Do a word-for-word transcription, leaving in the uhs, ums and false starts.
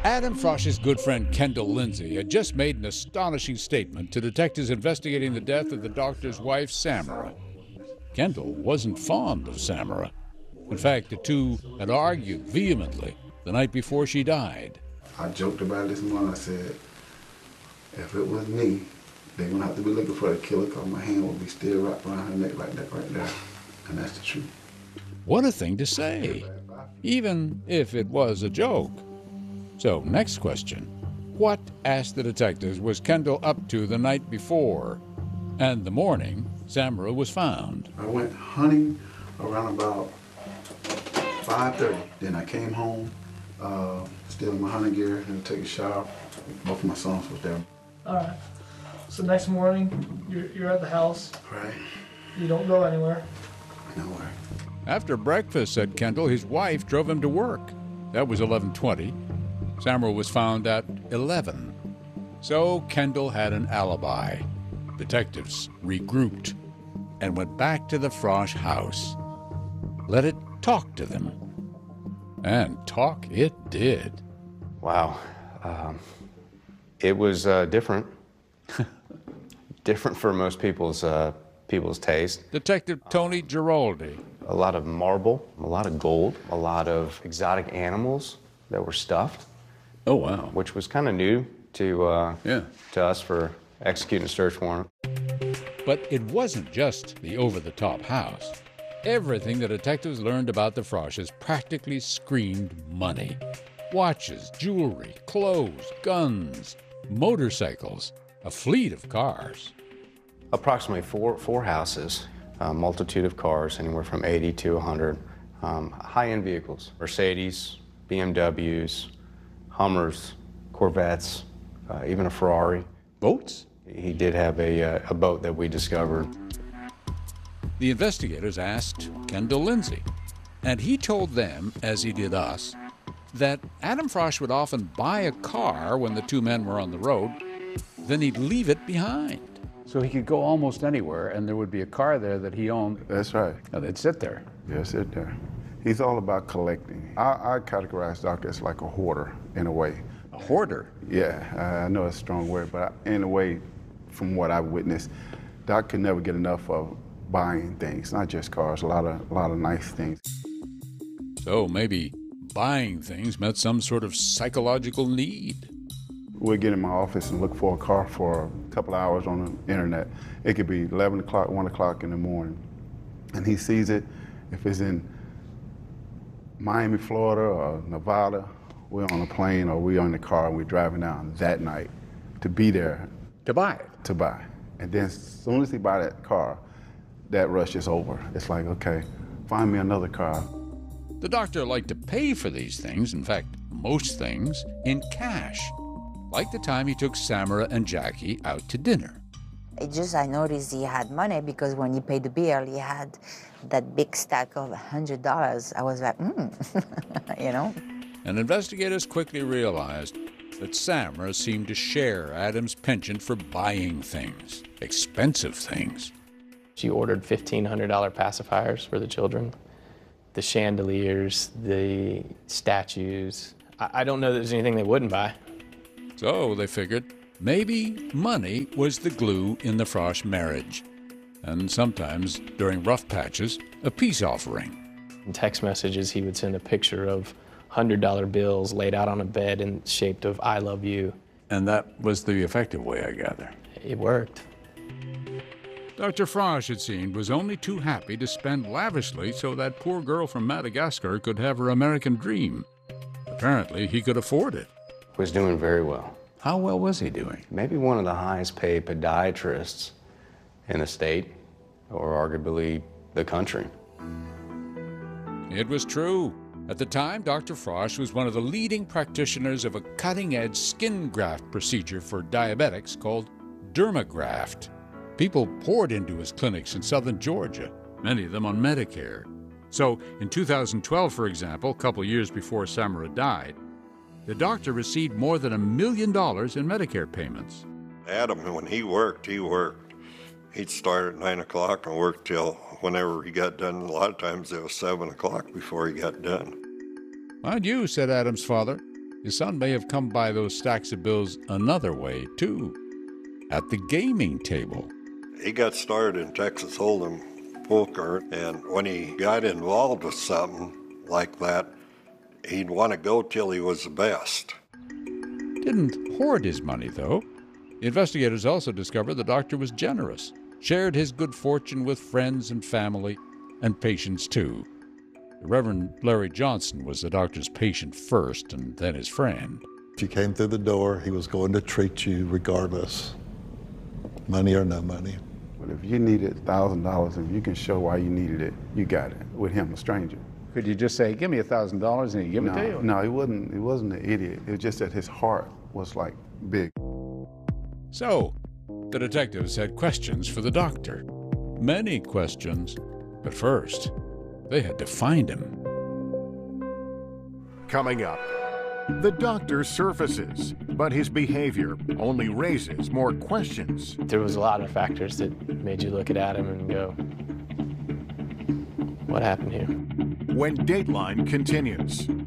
Adam Frosch's good friend Kendall Lindsay had just made an astonishing statement to detectives investigating the death of the doctor's wife, Samara. Kendall wasn't fond of Samara. In fact, the two had argued vehemently the night before she died. I joked about this morning. I said, if it was me, they're going to have to be looking for the killer because my hand will be still wrapped around her neck like that right there. And that's the truth. What a thing to say, even if it was a joke. So, next question. What, asked the detectives, was Kendall up to the night before and the morning Samara was found? I went hunting around about five thirty. Then I came home, uh, still in my hunting gear, and took a shower. Both of my sons was there. All right. So next morning, you're, you're at the house. Right. You don't go anywhere. Nowhere. After breakfast, said Kendall, his wife drove him to work. That was eleven twenty. Samara was found at eleven. So Kendall had an alibi. Detectives regrouped and went back to the Frosch house. Let it talk to them. And talk it did. Wow. Um, it was uh, different. Different for most people's uh, people's taste. Detective Tony Giraldi. A lot of marble, a lot of gold, a lot of exotic animals that were stuffed. Oh, wow. Which was kind of new to uh, yeah. to us for executing a search warrant. But it wasn't just the over-the-top house. Everything the detectives learned about the Frosches practically screamed money. Watches, jewelry, clothes, guns, motorcycles, a fleet of cars. Approximately four, four houses, a multitude of cars, anywhere from eighty to one hundred. Um, high-end vehicles, Mercedes, B M Ws, Hummers, Corvettes, uh, even a Ferrari. Boats? He did have a, uh, a boat that we discovered. The investigators asked Kendall Lindsay, and he told them, as he did us, that Adam Frosch would often buy a car when the two men were on the road, then he'd leave it behind. So he could go almost anywhere, and there would be a car there that he owned. That's right. And they'd sit there. Yeah, sit there. He's all about collecting. I, I categorize Doc as like a hoarder, in a way. A hoarder? Yeah, I know it's a strong word, but in a way, from what I've witnessed, Doc could never get enough of buying things, not just cars, a lot of, a lot of nice things. So maybe buying things meant some sort of psychological need. We'll get in my office and look for a car for a couple of hours on the internet. It could be eleven o'clock, one o'clock in the morning. And he sees it. If it's in Miami, Florida, or Nevada, we're on a plane or we're on the car and we're driving down that night to be there. To buy it? To buy. And then as soon as he buy that car, that rush is over. It's like, okay, find me another car. The doctor liked to pay for these things, in fact, most things, in cash. Like the time he took Samara and Jackie out to dinner. It just, I noticed he had money because when he paid the bill, he had that big stack of one hundred dollars. I was like, hmm, you know? And investigators quickly realized that Samara seemed to share Adam's penchant for buying things, expensive things. She ordered fifteen hundred dollars pacifiers for the children, the chandeliers, the statues. I, I don't know that there's anything they wouldn't buy. So they figured maybe money was the glue in the Frosch marriage. And sometimes, during rough patches, a peace offering. In text messages, he would send a picture of one hundred dollar bills laid out on a bed in shaped of I love you. And that was the effective way, I gather. It worked. Doctor Frosch, it seemed, was only too happy to spend lavishly so that poor girl from Madagascar could have her American dream. Apparently, he could afford it. Was doing very well. How well was he doing? Maybe one of the highest paid podiatrists in the state, or arguably the country. It was true. At the time, Doctor Frosch was one of the leading practitioners of a cutting-edge skin graft procedure for diabetics called Dermagraft. People poured into his clinics in southern Georgia, many of them on Medicare. So in two thousand twelve, for example, a couple years before Samara died, the doctor received more than a million dollars in Medicare payments. Adam, when he worked, he worked. He'd start at nine o'clock and work till whenever he got done. A lot of times it was seven o'clock before he got done. Mind you, said Adam's father, his son may have come by those stacks of bills another way, too. At the gaming table. He got started in Texas Hold'em poker, and when he got involved with something like that, he'd want to go till he was the best. Didn't hoard his money, though. Investigators also discovered the doctor was generous, shared his good fortune with friends and family, and patients, too. The Reverend Larry Johnson was the doctor's patient first, and then his friend. If you came through the door, he was going to treat you regardless, money or no money. But if you needed one thousand dollars and you can show why you needed it, you got it, with him, a stranger. Could you just say, give me one thousand dollars and he'd give no, it to you? No, he wasn't, he wasn't an idiot. It was just that his heart was like big. So, the detectives had questions for the doctor. Many questions. But first, they had to find him. Coming up, the doctor surfaces, but his behavior only raises more questions. There was a lot of factors that made you look at Adam and go, what happened here? When Dateline continues.